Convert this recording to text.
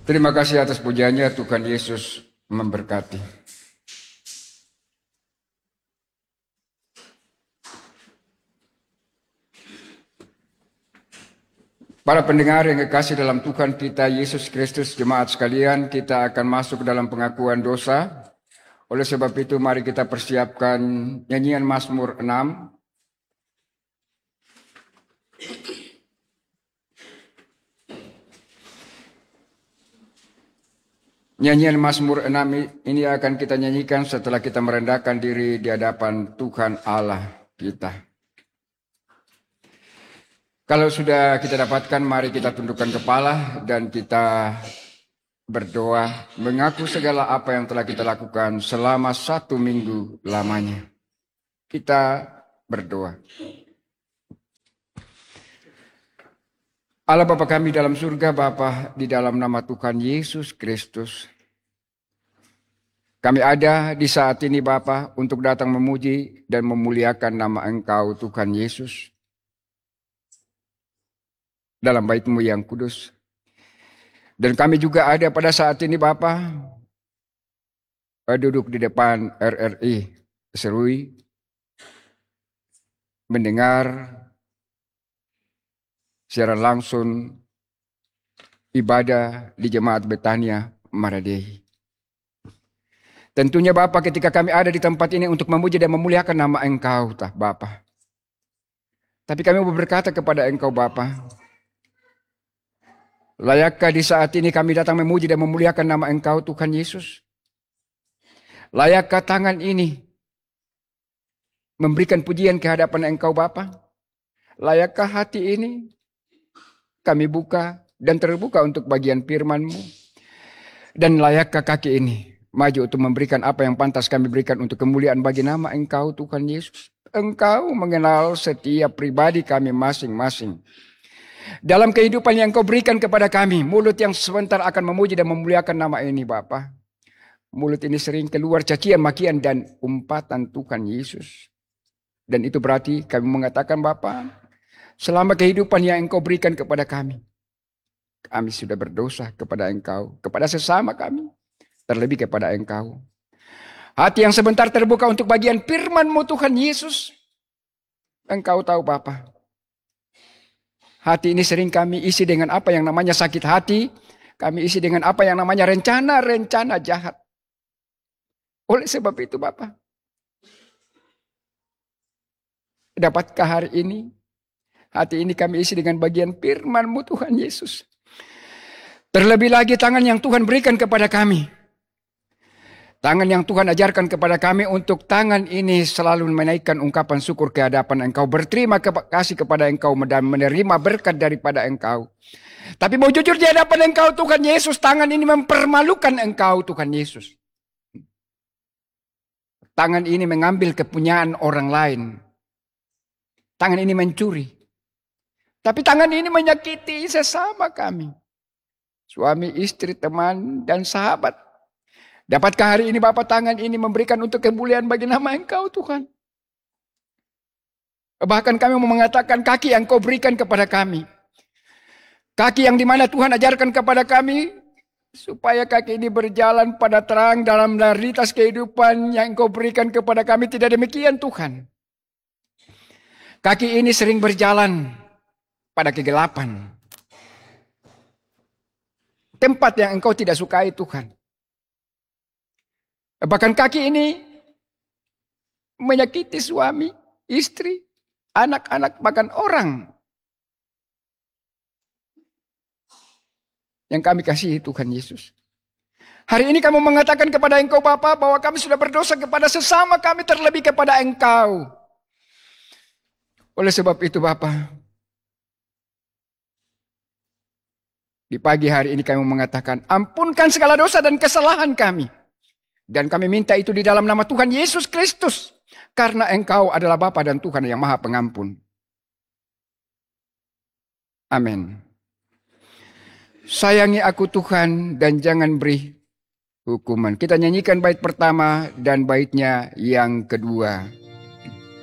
Terima kasih atas pujiannya, Tuhan Yesus memberkati. Para pendengar yang kekasih dalam Tuhan kita Yesus Kristus, jemaat sekalian, kita akan masuk dalam pengakuan dosa. Oleh sebab itu mari kita persiapkan nyanyian Mazmur 6. Nyanyian Mazmur 6 ini akan kita nyanyikan setelah kita merendahkan diri di hadapan Tuhan Allah kita. Kalau sudah kita dapatkan, mari kita tundukkan kepala dan kita berdoa, mengaku segala apa yang telah kita lakukan selama 1 minggu lamanya. Kita berdoa. Allah Bapa kami dalam surga, Bapa, di dalam nama Tuhan Yesus Kristus, kami ada di saat ini Bapa untuk datang memuji dan memuliakan nama Engkau Tuhan Yesus dalam bait-Mu yang kudus. Dan kami juga ada pada saat ini Bapa duduk di depan RRI Serui, mendengar secara langsung ibadah di Jemaat Betania Maradehi. Tentunya Bapak, ketika kami ada di tempat ini untuk memuji dan memuliakan nama Engkau, Bapak. Tapi kami berkata kepada Engkau Bapak, layakkah di saat ini kami datang memuji dan memuliakan nama Engkau Tuhan Yesus? Layakkah tangan ini memberikan pujian ke hadapan Engkau Bapa? Layakkah hati ini kami buka dan terbuka untuk bagian firman-Mu? Dan layakkah kaki ini maju untuk memberikan apa yang pantas kami berikan untuk kemuliaan bagi nama Engkau Tuhan Yesus? Engkau mengenal setiap pribadi kami masing-masing. Dalam kehidupan yang Engkau berikan kepada kami, mulut yang sebentar akan memuji dan memuliakan nama ini Bapa. Mulut ini sering keluar cacian, makian, dan umpatan Tuhan Yesus. Dan itu berarti kami mengatakan Bapa, selama kehidupan yang Engkau berikan kepada kami sudah berdosa kepada Engkau, kepada sesama kami, terlebih kepada Engkau. Hati yang sebentar terbuka untuk bagian firman-Mu Tuhan Yesus. Engkau tahu Bapa, hati ini sering kami isi dengan apa yang namanya sakit hati, kami isi dengan apa yang namanya rencana-rencana jahat. Oleh sebab itu Bapa, dapatkah hari ini hati ini kami isi dengan bagian firman-Mu Tuhan Yesus. Terlebih lagi tangan yang Tuhan berikan kepada kami. Tangan yang Tuhan ajarkan kepada kami untuk tangan ini selalu menaikkan ungkapan syukur ke hadapan Engkau. Berterima kasih kepada Engkau dan menerima berkat daripada Engkau. Tapi mau jujur di hadapan Engkau Tuhan Yesus, tangan ini mempermalukan Engkau Tuhan Yesus. Tangan ini mengambil kepunyaan orang lain. Tangan ini mencuri. Tapi tangan ini menyakiti sesama kami. Suami, istri, teman, dan sahabat. Dapatkah hari ini Bapak tangan ini memberikan untuk kemuliaan bagi nama Engkau Tuhan? Bahkan kami mau mengatakan kaki yang Kau berikan kepada kami. Kaki yang dimana Tuhan ajarkan kepada kami. Supaya kaki ini berjalan pada terang dalam realitas kehidupan yang Kau berikan kepada kami. Tidak demikian Tuhan. Kaki ini sering berjalan pada kegelapan. Tempat yang Engkau tidak sukai Tuhan. Bahkan kaki ini menyakiti suami, istri, anak-anak, bahkan orang yang kami kasihi Tuhan Yesus. Hari ini kami mengatakan kepada Engkau Bapa bahwa kami sudah berdosa kepada sesama kami, terlebih kepada Engkau. Oleh sebab itu Bapa, di pagi hari ini kami mengatakan, ampunkan segala dosa dan kesalahan kami. Dan kami minta itu di dalam nama Tuhan Yesus Kristus. Karena Engkau adalah Bapa dan Tuhan yang Maha Pengampun. Amin. Sayangi aku Tuhan dan jangan beri hukuman. Kita nyanyikan bait pertama dan baitnya yang kedua.